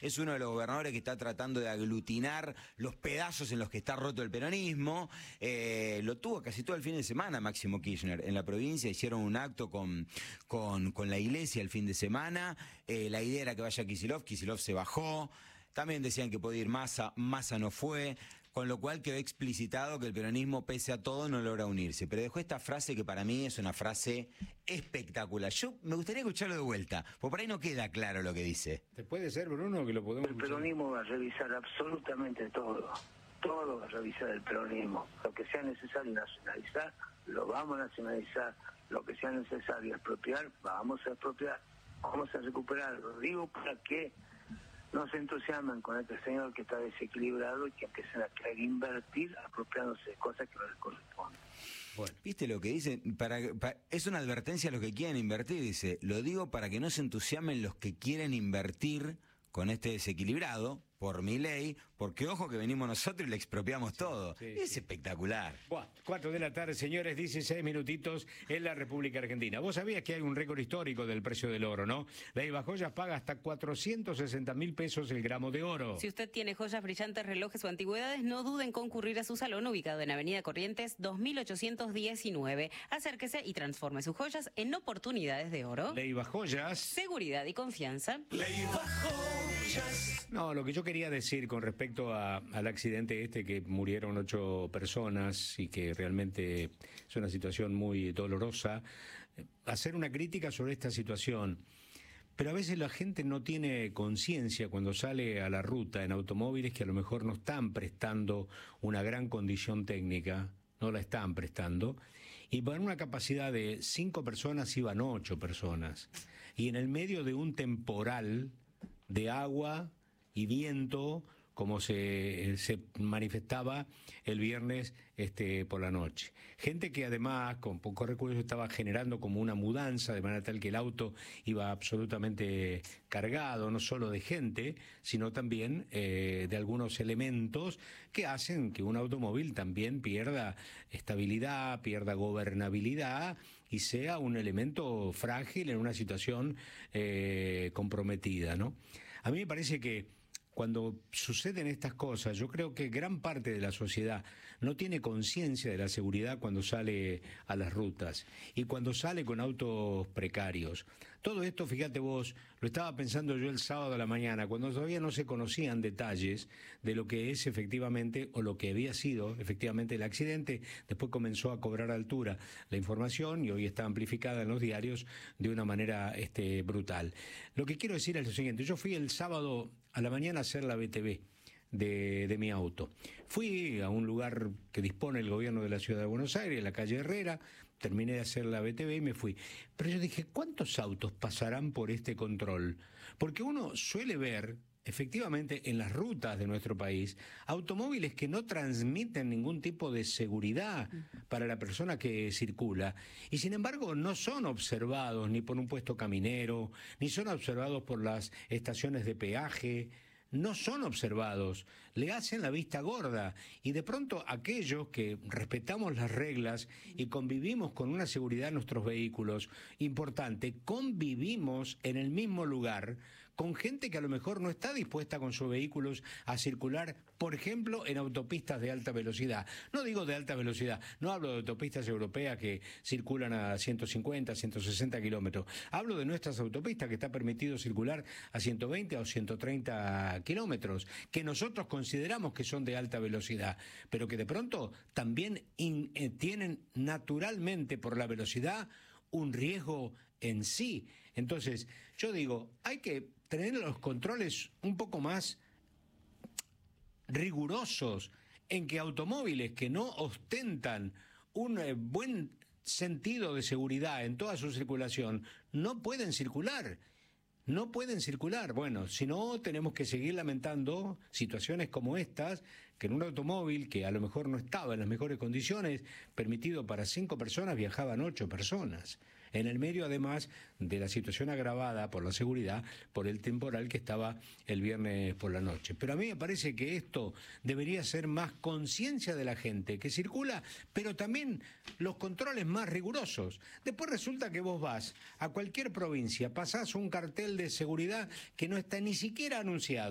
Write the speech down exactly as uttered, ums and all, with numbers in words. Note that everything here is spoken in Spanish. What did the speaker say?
es uno de los gobernadores que está tratando de aglutinar los pedazos en los que está roto el peronismo. Eh, lo tuvo casi todo el fin de semana Máximo Kirchner en la provincia, hicieron un acto con, con, con la iglesia el fin de semana. Eh, la idea era que vaya Kicillof, Kicillof se bajó. También decían que podía ir Massa, Massa no fue, con lo cual quedó explicitado que el peronismo, pese a todo, no logra unirse. Pero dejó esta frase que para mí es una frase espectacular. Yo me gustaría escucharlo de vuelta, porque por ahí no queda claro lo que dice. ¿Te puede ser, Bruno, que lo podemos El escuchar? peronismo va a revisar absolutamente todo. Todo va a revisar el peronismo. Lo que sea necesario nacionalizar, lo vamos a nacionalizar. Lo que sea necesario expropiar, vamos a expropiar. Vamos a recuperar. Lo digo para que no se entusiasman con este señor que está desequilibrado y que empiecen a querer invertir apropiándose de cosas que no les corresponden. Bueno, ¿viste lo que dice? Para, para, es una advertencia a los que quieren invertir, dice, lo digo para que no se entusiasmen los que quieren invertir con este desequilibrado, por mi ley, porque ojo que venimos nosotros y le expropiamos todo. Sí, es sí. espectacular. Bueno, cuatro de la tarde, señores, dieciséis minutitos en la República Argentina. Vos sabías que hay un récord histórico del precio del oro, ¿no? La IVA Joyas paga hasta cuatrocientos sesenta mil pesos el gramo de oro. Si usted tiene joyas brillantes, relojes o antigüedades, no duden en concurrir a su salón ubicado en Avenida Corrientes dos mil ochocientos diecinueve. Acérquese y transforme sus joyas en oportunidades de oro. Leiva Joyas. Seguridad y confianza. Leiva Joyas. No, lo que yo quería decir con respecto a, al accidente este, que murieron ocho personas y que realmente es una situación muy dolorosa, hacer una crítica sobre esta situación. Pero a veces la gente no tiene conciencia cuando sale a la ruta en automóviles que a lo mejor no están prestando una gran condición técnica, no la están prestando, y para una capacidad de cinco personas iban ocho personas. Y en el medio de un temporal de agua y viento, como se, se manifestaba el viernes este, por la noche. Gente que además, con pocos recursos, estaba generando como una mudanza, de manera tal que el auto iba absolutamente cargado, no solo de gente, sino también eh, de algunos elementos que hacen que un automóvil también pierda estabilidad, pierda gobernabilidad y sea un elemento frágil en una situación eh, comprometida, ¿no? A mí me parece que cuando suceden estas cosas, yo creo que gran parte de la sociedad no tiene conciencia de la seguridad cuando sale a las rutas y cuando sale con autos precarios. Todo esto, fíjate vos, lo estaba pensando yo el sábado a la mañana, cuando todavía no se conocían detalles de lo que es efectivamente o lo que había sido efectivamente el accidente. Después comenzó a cobrar altura la información y hoy está amplificada en los diarios de una manera este, brutal. Lo que quiero decir es lo siguiente: yo fui el sábado a la mañana a hacer la B T V de, de mi auto. Fui a un lugar que dispone el gobierno de la ciudad de Buenos Aires, la calle Herrera, terminé de hacer la B T V y me fui. Pero yo dije, ¿cuántos autos pasarán por este control? Porque uno suele ver, efectivamente, en las rutas de nuestro país, automóviles que no transmiten ningún tipo de seguridad para la persona que circula y sin embargo no son observados ni por un puesto caminero, ni son observados por las estaciones de peaje. No son observados, le hacen la vista gorda y de pronto aquellos que respetamos las reglas y convivimos con una seguridad en nuestros vehículos importante, convivimos en el mismo lugar con gente que a lo mejor no está dispuesta con sus vehículos a circular, por ejemplo, en autopistas de alta velocidad. No digo de alta velocidad, no hablo de autopistas europeas que circulan a ciento cincuenta, ciento sesenta kilómetros. Hablo de nuestras autopistas que está permitido circular a ciento veinte o ciento treinta kilómetros, que nosotros consideramos que son de alta velocidad, pero que de pronto también in, eh, tienen naturalmente por la velocidad un riesgo en sí. Entonces, yo digo, hay que tener los controles un poco más rigurosos en que automóviles que no ostentan un eh, buen sentido de seguridad en toda su circulación no pueden circular. No pueden circular. Bueno, si no, tenemos que seguir lamentando situaciones como estas, que en un automóvil que a lo mejor no estaba en las mejores condiciones, permitido para cinco personas, viajaban ocho personas. En el medio, además, de la situación agravada por la seguridad, por el temporal que estaba el viernes por la noche. Pero a mí me parece que esto debería ser más conciencia de la gente que circula, pero también los controles más rigurosos. Después resulta que vos vas a cualquier provincia, pasás un cartel de seguridad que no está ni siquiera anunciado.